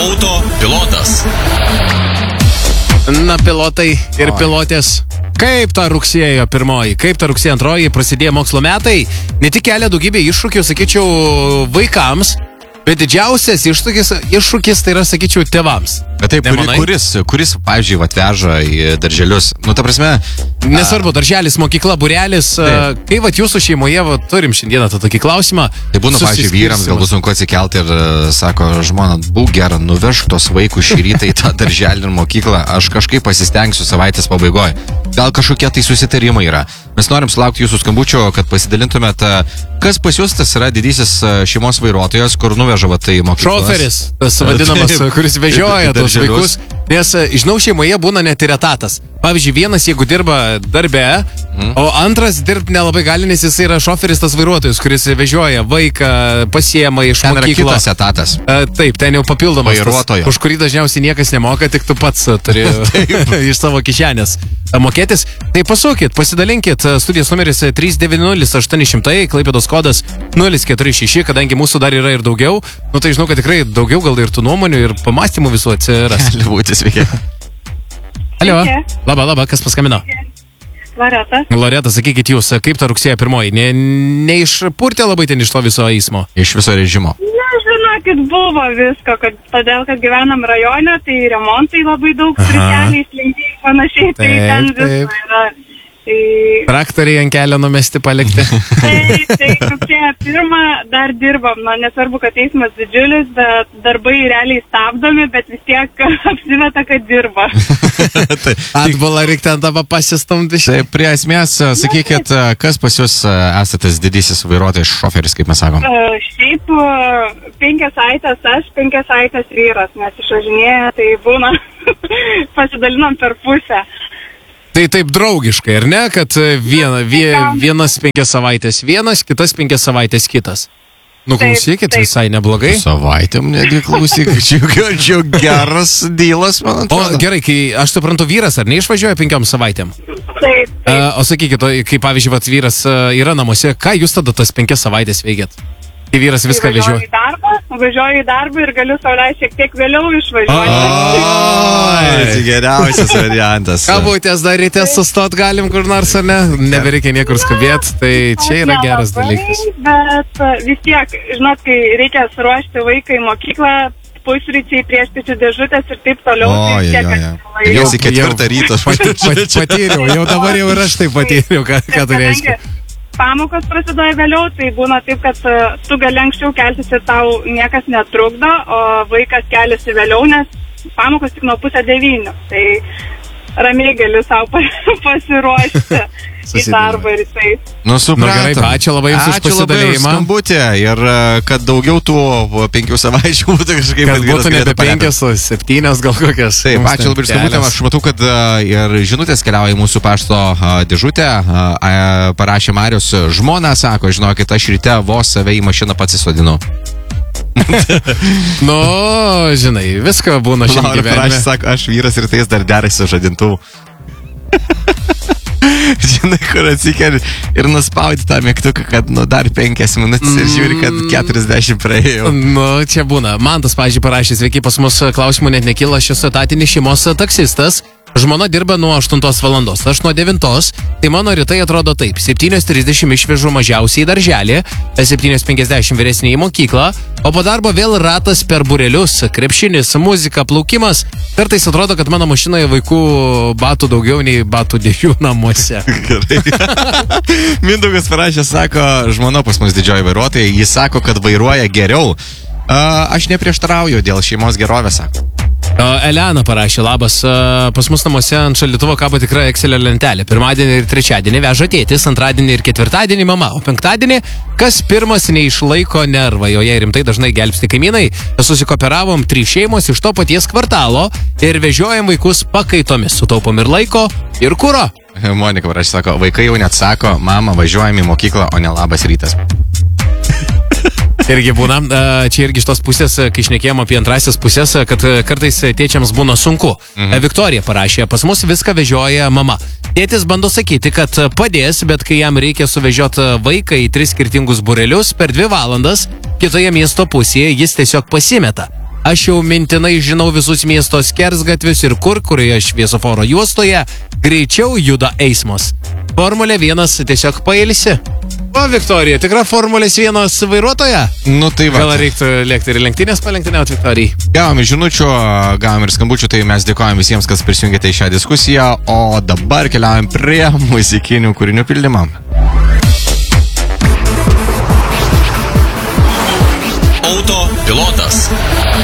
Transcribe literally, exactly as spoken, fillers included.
Auto pilotas. Na, pilotai ir Oi. pilotės. Kaip ta rugsėjo pirmoji, kaip ta rugsėjo antroji prasidėjo mokslo metai, ne tik kelia daugybę iššūkių, sakyčiau, vaikams, bet didžiausias iššūkis, iššūkis tai yra, sakyčiau, tėvams. Bet taip, kuri, kuris, kuris, pavyzdžiui, atveža į darželius, nu, ta prasme... Nesvarbu, darželis, mokykla, būrelis, taip. Kai vat jūsų šeimoje, vat, turim šiandieną tą tokį klausimą. Tai būna, pavyzdžiui, vyrams galbūt sunku atsikelti ir sako, žmona, būk gera, nuvežk tos vaikus šį rytą į tą darželį ir mokyklą, aš kažkaip pasistengsiu savaitės pabaigoje. Gal kažkokie tai susitarimai yra. Mes norim sulaukti jūsų skambučio, kad pasidalintumėt, kas pas jūs tas yra didysis šeimos vairuotojas, kur nuveža va tai mokyklas. Šoferis, tas vadinamas, kuris vežioja tos vaikus. Nes, žinau, šeimoje būna net ir etatas. Pavyzdžiui, vienas, jeigu dirba darbe, mm. o antras dirbti nelabai gali, nes jis yra šoferis, tas vairuotojas, kuris vežioja vaiką, pasiema iš ten mokyklos. Ten yra kitas etatas. A, taip, ten jau papildomas. Vairuotojo. Už kurį dažniausiai niekas nemoka, tik tu pats turi iš savo kišenės mokėtis. Tai pasukit, pasidalinkit, studijos numeris trys devyni nulis aštuoni šimtai, Klaipėdos kodas nulis keturi šeši, kadangi mūsų dar yra ir daugiau, nu tai žinau, kad tikrai daugiau gal ir tų nuomonių ir pamastymų visų atsiras. Liūtis, sveiki. Alio, laba, laba, kas paskambino? Loreta. Loreta, sakykit jūs, kaip ta rugsėjo pirmoji? Ne, neišpurtė labai ten iš to viso eismo? Iš viso režimo? Na, žinokit, buvo visko, kad, todėl, kad gyvenam rajone, tai remontai labai daug, strikeliai, slinkiai, panašiai, tai taip, ten visko yra. Tai... Traktoriai ant kelio numesti palikti. Taip, tai rugsėjo pirmą dar dirbam, na, nesvarbu, kad eismas didžiulis, bet darbai realiai stabdomi, bet vis tiek apsimeta, kad dirba. Atbala reikia ten tavo pasistumti. Tai prie esmės, sakykit, kas pas jūs esate tas didysis vairuotojas, šoferis, kaip mes sakom? Uh, šiaip penkias savaitės aš, penkias savaitės vyras, mes išvažinėję, tai būna pasidalinam per pusę. Tai taip draugiškai, ar ne, kad viena, vie, vienas penkias savaitės vienas, kitas penkias savaitės kitas. Nu, klausykit, taip, taip. Visai neblogai. Savaitėm, negi klausyk, čia geras dylas, man atrodo. O gerai, kai aš suprantu, vyras ar neišvažiuoja penkiom savaitėm? Taip, taip. Uh, o sakykit, kai pavyzdžiui, vat, vyras uh, yra namuose, ką jūs tada tas penkias savaitės veikėt? Kai vyras viską tai vežioja. Važiuoju į darbą, važiuoju į darbą ir galiu sau leisti šiek tiek vėliau išvažiuoti. O, tai geriausias variantas. Kabutės dar ryte sustot galim kur nors, ar ne? Nebereikia niekur skubėti, tai čia yra geras dalykas. Bet vis tiek, žinot, kai reikia suruošti vaiką į mokyklą, pusryčiai, priešpiečių dėžutės ir taip toliau. O, tai jo, jo. Jau į ketvirtą ryto. Patyriau, jau dabar jau ir aš tai patyriau, ką tai reiškia. Pamokos prasidėjo vėliau, tai būna taip, kad uh, tu gali anksčiau keltis ir tau niekas netrukdo, o vaikas keliasi vėliau, nes pamokos tik nuo pusę devynių. Tai ramiai gali savo pasiruošti į darbą ir tai. Nu, supratom. Nu, gerai, ačiū labai jums už pasidalėjimą. Skambutė ir kad daugiau tų penkių savaičių būtų kažkaip... Kad būtų nebe penkias, o septynias gal kokias. Taip, ačiū labai už skambutę. Aš matau, kad ir žinutės keliauja į mūsų pašto dėžutę. Parašė Marius, žmona sako, žinokit, aš ryte vos save į mašiną pats įsodinu. Nu, žinai, viską būna šiandien gyvenime. Parašė, sako, aš vyras ir tais dar derasi žadintuvų. Žinai, kur atsikeli ir nuspaudi tą mygtuką, kad nu dar penkias minutės ir žiūri, kad keturiasdešimt praėjo. Nu, čia būna. Man tas, pavyzdžiui, parašė, sveiki, pas mus klausimų net nekyla, aš esu etatinis šeimos taksistas. Žmona dirba nuo aštuntos valandos, aš nuo devintos, tai mano rytai atrodo taip. septynios trisdešimt išvežu mažiausiai į darželį, septynios penkiasdešimt vyresnį į mokyklą, o po darbo vėl ratas per būrelius, krepšinis, muzika, plaukimas. Kartais atrodo, kad mano mašinoje vaikų batų daugiau nei batų dėžių namuose. Gerai. Mindaugas parašė, sako, žmona pas mus didžioji vairuotoja, jis sako, kad vairuoja geriau. Uh, aš neprieštarauju dėl šeimos gerovės, sako. Elena parašė, labas, pas mus namuose ant šaldytuvo kabo tikra Excelio lentelė. Pirmadienį ir trečiadienį veža tėtis, antradienį ir ketvirtadienį mama, o penktadienį kas pirmas neišlaiko nervą, joje rimtai dažnai gelbsti kaimynai. Susikoperavom trys šeimos iš to paties kvartalo ir vežiojam vaikus pakaitomis, sutaupom ir laiko, ir kuro. Monika parašė, sako, vaikai jau net sako, mama, važiuojam į mokyklą, o ne labas rytas. Irgi būna, čia irgi iš tos pusės, kai šnekėjom apie antrasis pusės, kad kartais tėčiams būna sunku. Mhm. Viktorija parašė, pas mus viską vežioja mama. Tėtis bando sakyti, kad padės, bet kai jam reikia suvežioti vaiką į tris skirtingus būrelius per dvi valandas, kitoje miesto pusėje jis tiesiog pasimeta. Aš jau mintinai žinau visus miesto skersgatvius ir kur, kurioje šviesoforo juostoje greičiau juda eismas. Formulė vienas tiesiog pailsi. O, Viktorija, tikra Formulės vienas vairuotoja? Nu tai va. Gal reiktų lėkti ir lenktynės palenktyniauti, Viktorijai? Gavom žinučių, gavom ir skambučių, tai mes dėkojame visiems, kas prisijungėte į šią diskusiją, o dabar keliaujam prie muzikinių kūrinių pildymą. Auto pilotas.